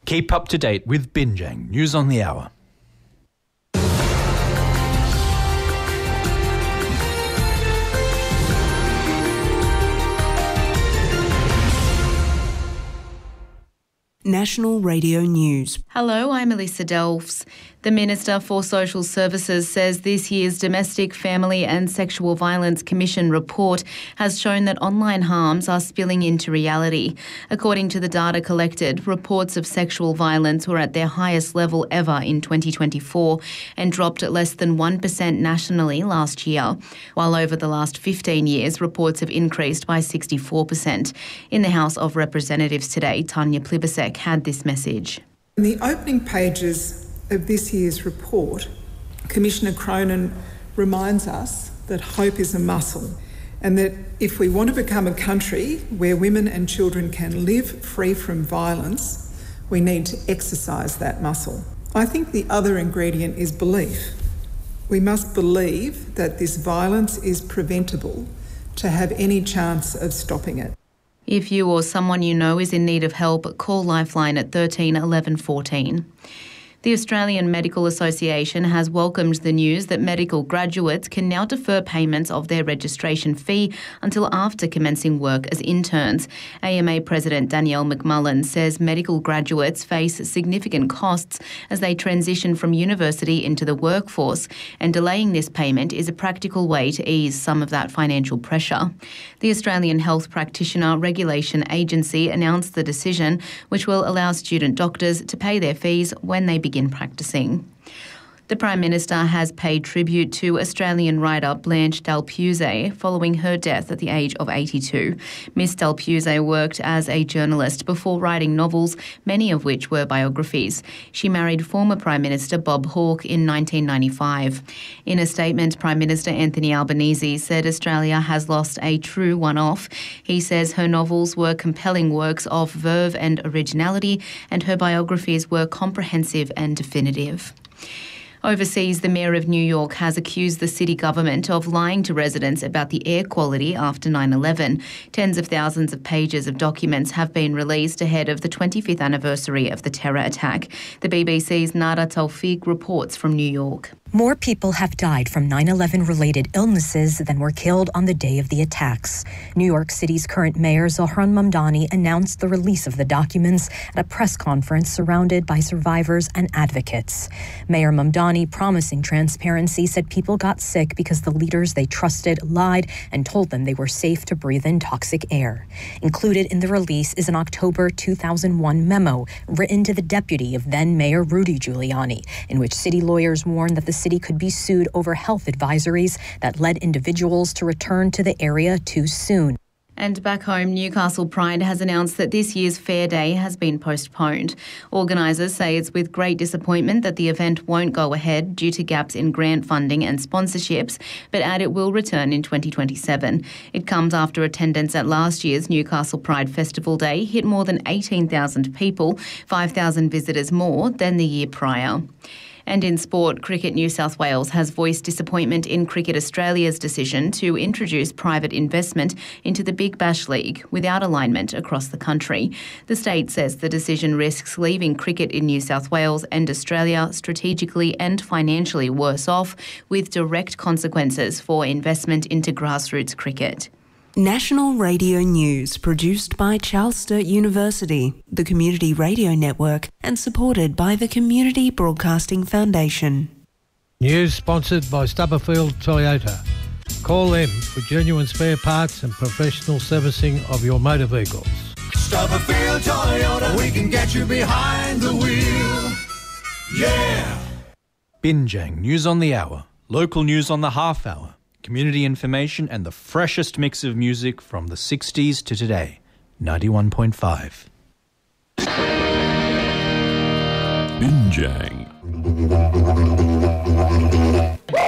Keep up to date with Binjang News on the Hour. National Radio News. Hello, I'm Elisa Delfs. The Minister for Social Services says this year's Domestic, Family and Sexual Violence Commission report has shown that online harms are spilling into reality. According to the data collected, reports of sexual violence were at their highest level ever in 2024 and dropped at less than 1% nationally last year, while over the last 15 years, reports have increased by 64%. In the House of Representatives today, Tanya Plibersek had this message. In the opening pages of this year's report, Commissioner Cronin reminds us that hope is a muscle and that if we want to become a country where women and children can live free from violence, we need to exercise that muscle. I think the other ingredient is belief. We must believe that this violence is preventable to have any chance of stopping it. If you or someone you know is in need of help, call Lifeline at 13 11 14. The Australian Medical Association has welcomed the news that medical graduates can now defer payments of their registration fee until after commencing work as interns. AMA President Danielle McMullen says medical graduates face significant costs as they transition from university into the workforce, and delaying this payment is a practical way to ease some of that financial pressure. The Australian Health Practitioner Regulation Agency announced the decision, which will allow student doctors to pay their fees when they begin practicing. The Prime Minister has paid tribute to Australian writer Blanche Dalpuse following her death at the age of 82. Miss Dalpuse worked as a journalist before writing novels, many of which were biographies. She married former Prime Minister Bob Hawke in 1995. In a statement, Prime Minister Anthony Albanese said Australia has lost a true one-off. He says her novels were compelling works of verve and originality, and her biographies were comprehensive and definitive. Overseas, the Mayor of New York has accused the city government of lying to residents about the air quality after 9/11. Tens of thousands of pages of documents have been released ahead of the 25th anniversary of the terror attack. The BBC's Nada Tawfiq reports from New York. More people have died from 9/11-related illnesses than were killed on the day of the attacks. New York City's current mayor, Zohran Mamdani, announced the release of the documents at a press conference surrounded by survivors and advocates. Mayor Mamdani, promising transparency, said people got sick because the leaders they trusted lied and told them they were safe to breathe in toxic air. Included in the release is an October 2001 memo written to the deputy of then-Mayor Rudy Giuliani, in which city lawyers warned that the city could be sued over health advisories that led individuals to return to the area too soon. And back home, Newcastle Pride has announced that this year's Fair Day has been postponed. Organisers say it's with great disappointment that the event won't go ahead due to gaps in grant funding and sponsorships, but add it will return in 2027. It comes after attendance at last year's Newcastle Pride Festival Day hit more than 18,000 people, 5,000 visitors more than the year prior. And in sport, Cricket New South Wales has voiced disappointment in Cricket Australia's decision to introduce private investment into the Big Bash League without alignment across the country. The state says the decision risks leaving cricket in New South Wales and Australia strategically and financially worse off, with direct consequences for investment into grassroots cricket. National Radio News, produced by Charles Sturt University, the Community Radio Network, and supported by the Community Broadcasting Foundation. News sponsored by Stubberfield Toyota. Call them for genuine spare parts and professional servicing of your motor vehicles. Stubberfield Toyota, we can get you behind the wheel. Yeah! Binjang News on the Hour. Local news on the half hour. Community information and the freshest mix of music from the 60s to today. 91.5. Binjang.